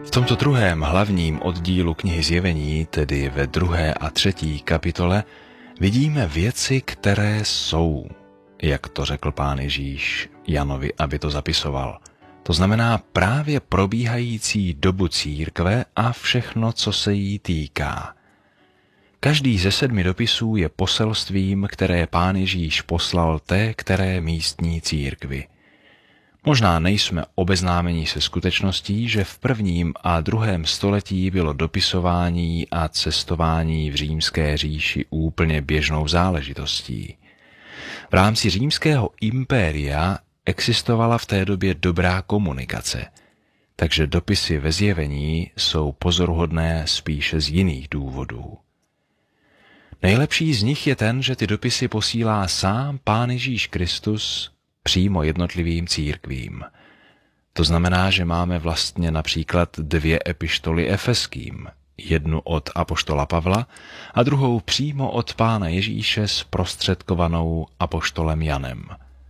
V tomto druhém hlavním oddílu knihy Zjevení, tedy ve 2. a 3. kapitole, vidíme věci, které jsou, jak to řekl Pán Ježíš Janovi, aby to zapisoval. To znamená právě probíhající dobu církve a všechno, co se jí týká. Každý ze 7 dopisů je poselstvím, které Pán Ježíš poslal té, které místní církvi. Možná nejsme obeznámeni se skutečností, že v 1. a 2. století bylo dopisování a cestování v římské říši úplně běžnou záležitostí. V rámci římského impéria existovala v té době dobrá komunikace, takže dopisy ve Zjevení jsou pozoruhodné spíše z jiných důvodů. Nejlepší z nich je ten, že ty dopisy posílá sám Pán Ježíš Kristus přímo jednotlivým církvím. To znamená, že máme vlastně například 2 epištoly Efeským, jednu od apoštola Pavla a druhou přímo od Pána Ježíše zprostředkovanou apoštolem Janem.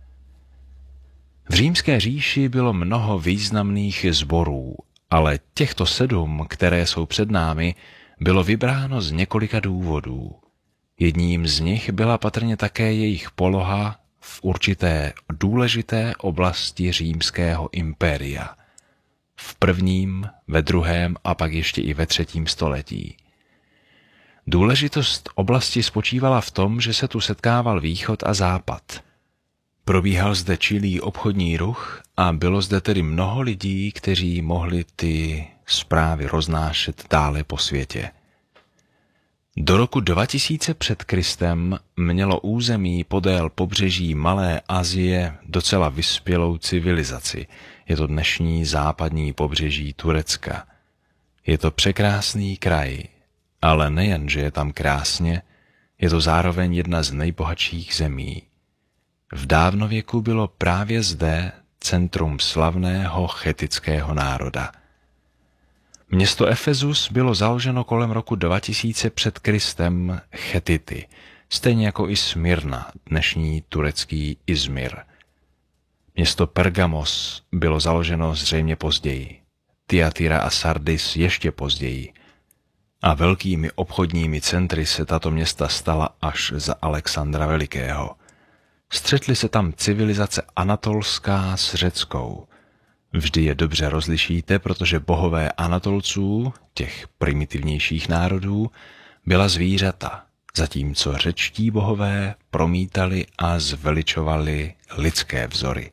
V římské říši bylo mnoho významných sborů, ale těchto 7, které jsou před námi, bylo vybráno z několika důvodů. Jedním z nich byla patrně také jejich poloha v určité důležité oblasti římského impéria. V 1., ve 2. a pak ještě i ve 3. století. Důležitost oblasti spočívala v tom, že se tu setkával východ a západ. Probíhal zde čilý obchodní ruch a bylo zde tedy mnoho lidí, kteří mohli ty zprávy roznášet dále po světě. Do roku 2000 před Kristem mělo území podél pobřeží Malé Asie docela vyspělou civilizaci. Je to dnešní západní pobřeží Turecka. Je to překrásný kraj, ale nejen, že je tam krásně, je to zároveň jedna z nejbohatších zemí. V dávnověku bylo právě zde centrum slavného chetického národa. Město Efezus bylo založeno kolem roku 2000 před Kristem Chetity, stejně jako i Smyrna, dnešní turecký Izmir. Město Pergamos bylo založeno zřejmě později, Thyatira a Sardis ještě později. A velkými obchodními centry se tato města stala až za Alexandra Velikého. Střetly se tam civilizace anatolská s řeckou. Vždy je dobře rozlišíte, protože bohové Anatolců, těch primitivnějších národů, byla zvířata, zatímco řečtí bohové promítali a zveličovali lidské vzory.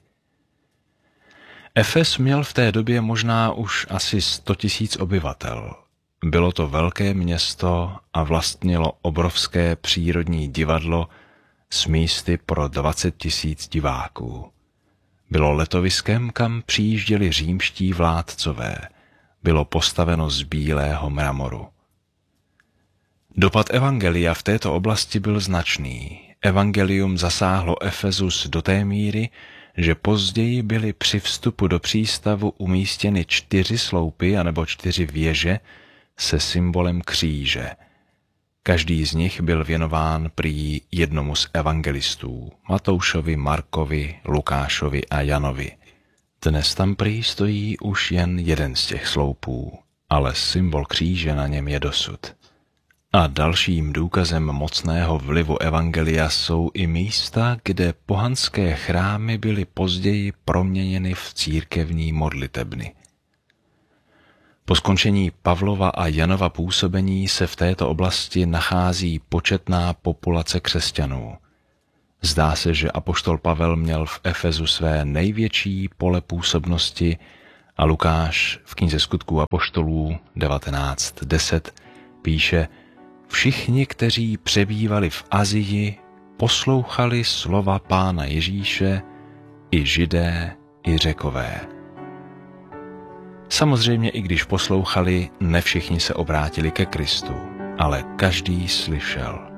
Efes měl v té době možná už asi 100 000 obyvatel. Bylo to velké město a vlastnilo obrovské přírodní divadlo s místy pro 20 000 diváků. Bylo letoviskem, kam přijížděli římští vládcové. Bylo postaveno z bílého mramoru. Dopad evangelia v této oblasti byl značný. Evangelium zasáhlo Efezus do té míry, že později byly při vstupu do přístavu umístěny 4 sloupy anebo 4 věže se symbolem kříže. Každý z nich byl věnován prý jednomu z evangelistů, Matoušovi, Markovi, Lukášovi a Janovi. Dnes tam prý stojí už jen jeden z těch sloupů, ale symbol kříže na něm je dosud. A dalším důkazem mocného vlivu evangelia jsou i místa, kde pohanské chrámy byly později proměněny v církevní modlitebny. Po skončení Pavlova a Janova působení se v této oblasti nachází početná populace křesťanů. Zdá se, že apoštol Pavel měl v Efezu své největší pole působnosti a Lukáš v knize Skutků apoštolů 19:10 píše: Všichni, kteří přebývali v Asii, poslouchali slova Pána Ježíše, i Židé, i Řekové. Samozřejmě, i když poslouchali, ne všichni se obrátili ke Kristu, ale každý slyšel.